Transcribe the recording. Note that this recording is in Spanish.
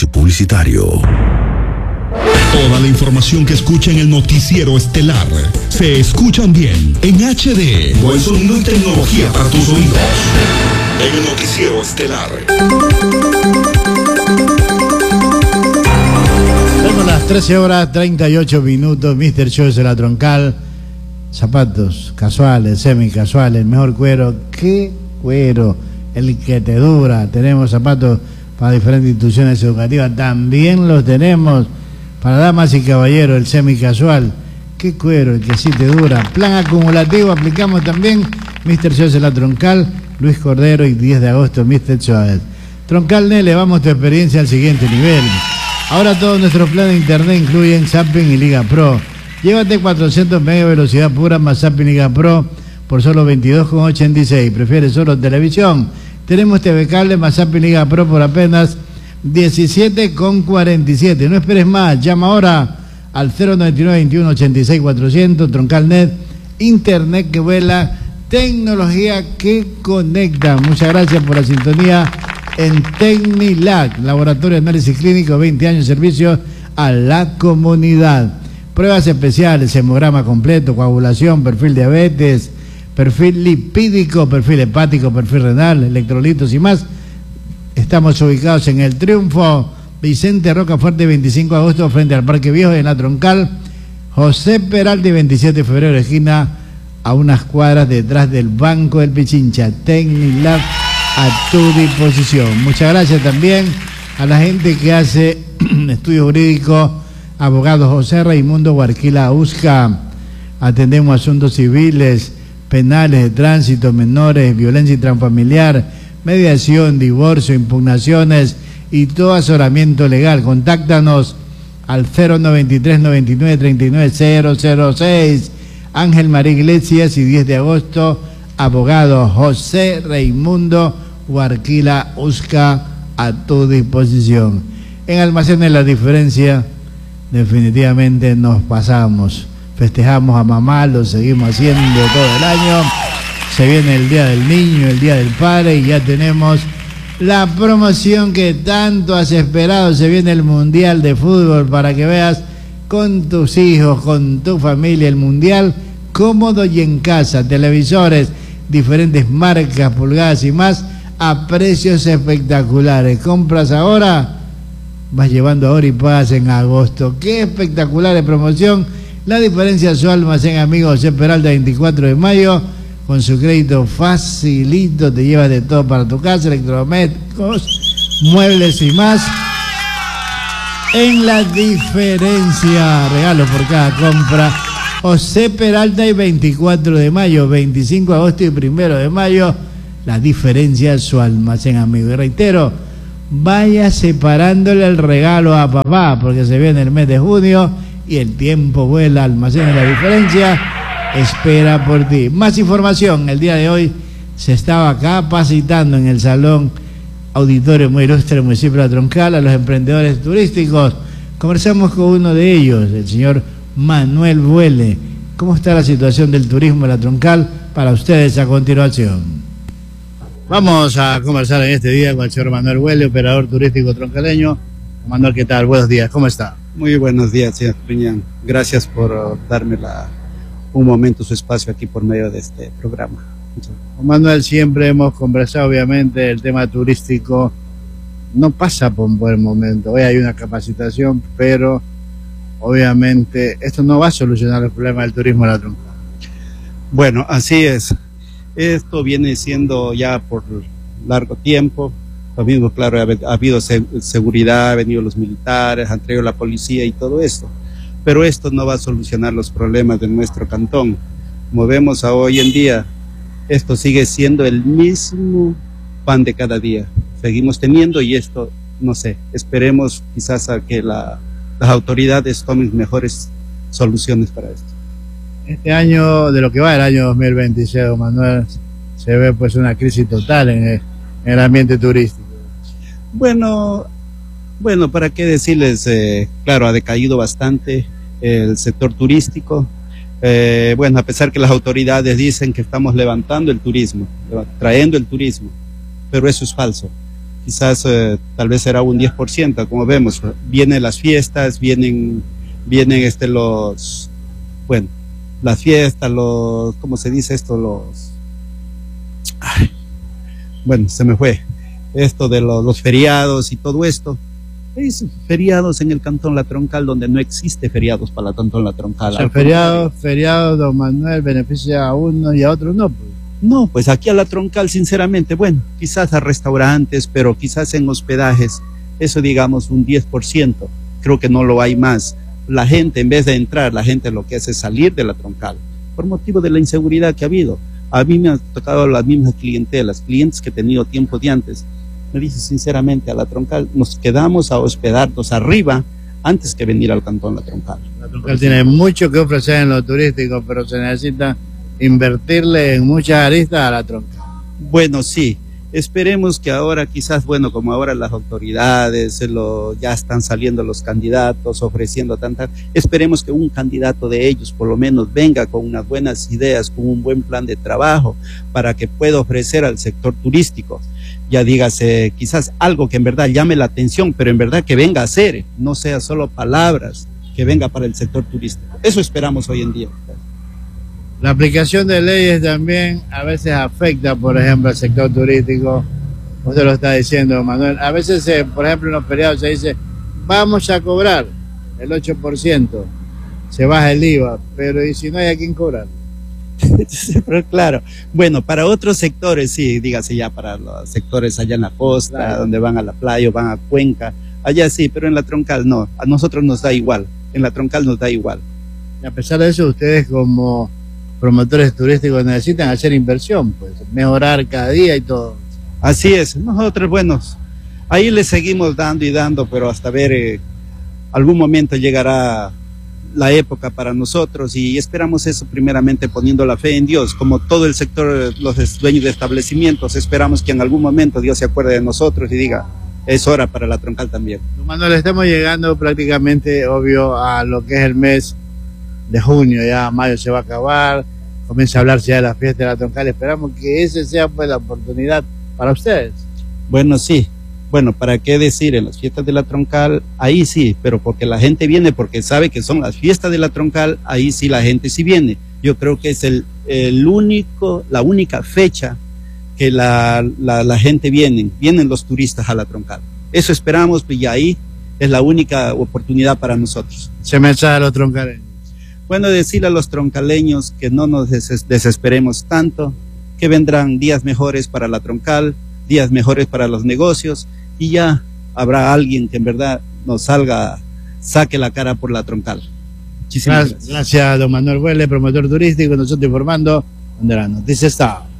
espacio publicitario. Toda la información que escucha en el noticiero estelar se escuchan bien en HD. Buen sonido y tecnología para tus oídos. En el noticiero estelar. Son las 13:38, Mr. Choice de la Troncal. Zapatos casuales, semicasuales, el mejor cuero. ¿Qué cuero? El que te dura. Tenemos zapatos para diferentes instituciones educativas. También los tenemos para damas y caballeros, el semicasual. ¿Qué cuero? El que sí te dura. Plan acumulativo, aplicamos también Mr. Choice de la Troncal, Luis Cordero, y 10 de agosto, Mr. Choice. Troncal, elevamos tu experiencia al siguiente nivel. Ahora todos nuestros planes de internet incluyen Zapping y Liga Pro. Llévate 400 megas de velocidad pura más Zapping Liga Pro por solo 22,86. ¿Prefieres solo televisión? Tenemos TV Cable más Zapping Liga Pro por apenas 17,47. No esperes más, llama ahora al 099-21-86-400. Troncalnet, internet que vuela, tecnología que conecta. Muchas gracias por la sintonía en Tecnilac, laboratorio de análisis clínico, 20 años de servicio a la comunidad. Pruebas especiales, hemograma completo, coagulación, perfil diabetes, perfil lipídico, perfil hepático, perfil renal, electrolitos y más. Estamos ubicados en El Triunfo, Vicente Rocafuerte, 25 de agosto, frente al Parque Viejo, en la Troncal. José Peralta, 27 de febrero, esquina, a unas cuadras detrás del Banco del Pichincha. Tecnilab a tu disposición. Muchas gracias también a la gente que hace estudio jurídico, abogado José Raimundo Huarquila Usca. Atendemos asuntos civiles, penales, de tránsito, menores, violencia intrafamiliar, mediación, divorcio, impugnaciones y todo asesoramiento legal. Contáctanos al 093-99-39-006. Ángel María Iglesias, y 10 de agosto, abogado José Raimundo Huarquila Usca, a tu disposición. En Almacenes La Diferencia, definitivamente nos pasamos. Festejamos a mamá, lo seguimos haciendo todo el año. Se viene el Día del Niño, el Día del Padre, y ya tenemos la promoción que tanto has esperado. Se viene el Mundial de Fútbol para que veas con tus hijos, con tu familia, el Mundial cómodo y en casa. Televisores, diferentes marcas, pulgadas y más, a precios espectaculares. Compras ahora, vas llevando ahora y pagas en agosto. Qué espectacular de promoción. La Diferencia, su almacén amigo José Peralta, 24 de mayo. Con su crédito facilito te llevas de todo para tu casa, electrodomésticos, muebles y más. En La Diferencia, regalos por cada compra. José Peralta, y 24 de mayo, 25 de agosto y 1 de mayo. La Diferencia, su almacén amigo. Y reitero, vaya separándole el regalo a papá, porque se viene el mes de junio y el tiempo vuela. Almacén de La Diferencia espera por ti. Más información, el día de hoy se estaba capacitando en el Salón Auditorio muy ilustre del municipio de La Troncal a los emprendedores turísticos. Conversamos con uno de ellos, el señor Manuel Vuele. ¿Cómo está la situación del turismo en La Troncal? Para ustedes a continuación. Vamos a conversar en este día con el señor Manuel Vuele, operador turístico troncaleño. Manuel, ¿qué tal? Buenos días, ¿cómo está? Muy buenos días, señor Piñán. Gracias por darme un momento, su espacio aquí por medio de este programa. Con Manuel siempre hemos conversado, obviamente, el tema turístico no pasa por un buen momento. Hoy hay una capacitación, pero obviamente esto no va a solucionar el problema del turismo en La Troncal. Bueno, así es. Esto viene siendo ya por largo tiempo. Lo mismo, claro, ha habido seguridad, han venido los militares, han traído la policía y todo esto. Pero esto no va a solucionar los problemas de nuestro cantón. Como vemos hoy en día, esto sigue siendo el mismo pan de cada día. Seguimos teniendo, y esto, no sé, esperemos quizás a que las autoridades tomen mejores soluciones para esto. Este año, de lo que va el año 2026, don Manuel, se ve pues una crisis total en el ambiente turístico. Bueno, para qué decirles, claro, ha decaído bastante el sector turístico. Bueno, a pesar que las autoridades dicen que estamos levantando el turismo, trayendo el turismo, pero eso es falso. quizás tal vez será un 10%, como vemos, vienen las fiestas, vienen bueno, las fiestas, ¿cómo se dice esto? Bueno, se me fue, esto de los feriados y todo esto. Hay feriados en el Cantón La Troncal donde no existe feriados para el Cantón La Troncal. O sea, feriado, don Manuel, beneficia a uno y a otros no, pues. No, pues aquí a La Troncal, sinceramente, bueno, quizás a restaurantes, pero quizás en hospedajes, eso digamos un 10%, creo que no lo hay más. La gente, en vez de entrar, la gente lo que hace es salir de La Troncal, por motivo de la inseguridad que ha habido. A mí me han tocado las mismas clientes que he tenido tiempo de antes. Me dice sinceramente, a La Troncal nos quedamos a hospedarnos arriba antes que venir al Cantón La Troncal. La Troncal tiene mucho que ofrecer en lo turístico, pero se necesita invertirle en muchas aristas a La Troncal. Bueno, sí, esperemos que ahora quizás, bueno, como ahora las autoridades ya están saliendo los candidatos ofreciendo tantas, esperemos que un candidato de ellos por lo menos venga con unas buenas ideas, con un buen plan de trabajo para que pueda ofrecer al sector turístico. Ya dígase, quizás algo que en verdad llame la atención, pero en verdad que venga a hacer, no sea solo palabras, que venga para el sector turístico. Eso esperamos hoy en día. La aplicación de leyes también a veces afecta, por ejemplo, al sector turístico. Usted lo está diciendo, Manuel. A veces, por ejemplo, en los feriados se dice, vamos a cobrar el 8%, se baja el IVA, pero ¿y si no hay a quién cobrar? Pero claro, bueno, para otros sectores sí, dígase ya para los sectores allá en la costa, claro, donde van a la playa o van a Cuenca, allá sí, pero en La Troncal no, a nosotros nos da igual, en La Troncal nos da igual. Y a pesar de eso, ustedes como promotores turísticos necesitan hacer inversión, pues mejorar cada día y todo. Así es, nosotros, bueno, ahí le seguimos dando y dando, pero hasta ver, algún momento llegará la época para nosotros y esperamos eso primeramente poniendo la fe en Dios, como todo el sector, los dueños de establecimientos, esperamos que en algún momento Dios se acuerde de nosotros y diga, es hora para La Troncal también. Manuel, estamos llegando prácticamente, obvio, a lo que es el mes de junio, ya mayo se va a acabar, comienza a hablarse ya de la fiesta de La Troncal, esperamos que esa sea pues la oportunidad para ustedes. Bueno, sí. Bueno, ¿para qué decir? En las fiestas de La Troncal, ahí sí, pero porque la gente viene, porque sabe que son las fiestas de La Troncal, ahí sí la gente sí viene. Yo creo que es la única fecha que la gente vienen los turistas a La Troncal. Eso esperamos, y ahí es la única oportunidad para nosotros. ¿Se mensaje a los troncaleños? Bueno, decirle a los troncaleños que no nos desesperemos tanto, que vendrán días mejores para La Troncal, días mejores para los negocios, y ya habrá alguien que en verdad nos saque la cara por La Troncal. Muchísimas gracias. Gracias, don Manuel Huele, promotor turístico, nosotros informando donde la noticia está.